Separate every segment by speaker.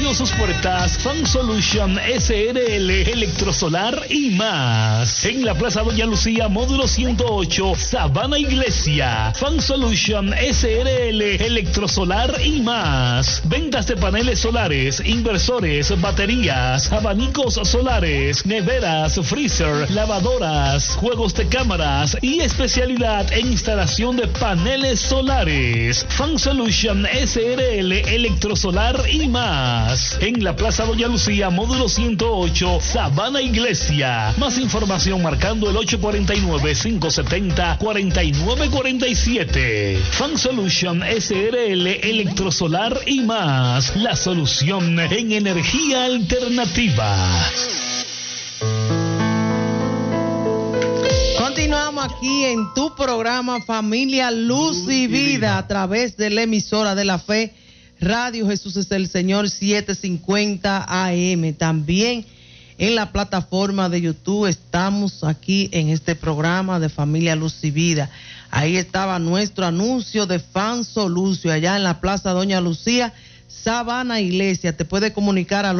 Speaker 1: Abrió sus puertas Fan Solution SRL Electrosolar y más. En la Plaza Doña Lucía, módulo 108, Sabana Iglesia. Fan Solution SRL Electrosolar y más. Ventas de paneles solares, inversores, baterías, abanicos solares, neveras, freezer, lavadoras, juegos de cámaras y especialidad en instalación de paneles solares. Fan Solution SRL Electrosolar y más. En la Plaza Doña Lucía, módulo 108, Sabana Iglesia. Más información marcando el 849-570-4947. Fan Solution SRL Electrosolar y más. La solución en energía alternativa.
Speaker 2: Continuamos aquí en tu programa Familia Luz y Vida a través de la emisora de la fe Radio Jesús es el Señor 750 AM. También en la plataforma de YouTube estamos aquí en este programa de Familia Luz y Vida. Ahí estaba nuestro anuncio de Fan Solution allá en la Plaza Doña Lucía, Sabana Iglesia. Te puede comunicar al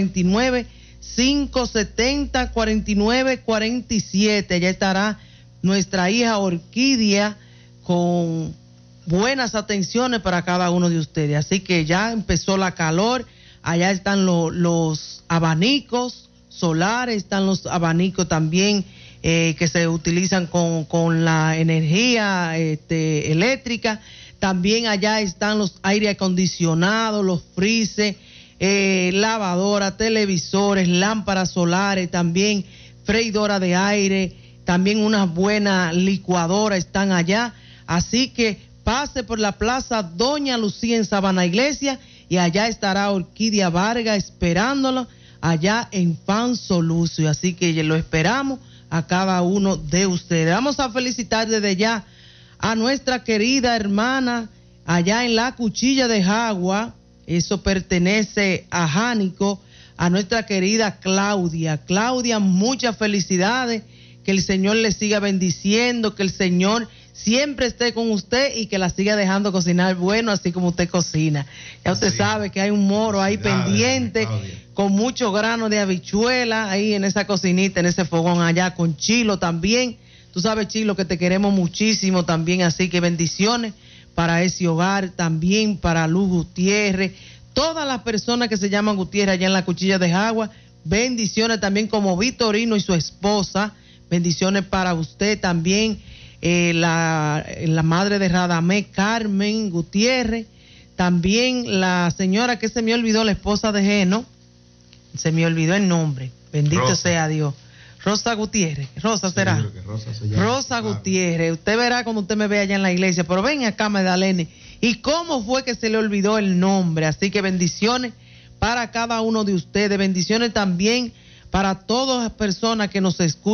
Speaker 2: 849-570-4947. Allá estará nuestra hija Orquídea con buenas atenciones para cada uno de ustedes. Así que ya empezó la calor. Allá están los abanicos solares, están los abanicos también que se utilizan con la energía eléctrica. También allá están los aire acondicionados, los freezers, lavadoras, televisores, lámparas solares, también freidora de aire, también unas buenas licuadoras están allá. Así que pase por la Plaza Doña Lucía en Sabana Iglesia y allá estará Orquídea Vargas esperándolo allá en Fan Solution. Así que lo esperamos a cada uno de ustedes. Vamos a felicitar desde ya a nuestra querida hermana allá en la Cuchilla de Jagua. Eso pertenece a Jánico, a nuestra querida Claudia. Claudia, muchas felicidades, que el Señor le siga bendiciendo, que el Señor siempre esté con usted y que la siga dejando cocinar bueno, así como usted cocina. Ya usted sabe que hay un moro ahí pendiente, con mucho grano de habichuela ahí en esa cocinita, en ese fogón allá, con Chilo también. Tú sabes, Chilo, que te queremos muchísimo también, así que bendiciones para ese hogar, también para Luz Gutiérrez, todas las personas que se llaman Gutiérrez allá en la Cuchilla de Jagua, bendiciones también como Vitorino y su esposa, bendiciones para usted también, la madre de Radamé, Carmen Gutiérrez, también la señora que se me olvidó, la esposa de Geno, se me olvidó el nombre, bendito Rosa. Sea Dios. Rosa Gutiérrez, Rosa será. Sí, Rosa Gutiérrez, usted verá cuando usted me ve allá en la iglesia, pero ven acá, Magdalene, y cómo fue que se le olvidó el nombre. Así que bendiciones para cada uno de ustedes, bendiciones también para todas las personas que nos escuchan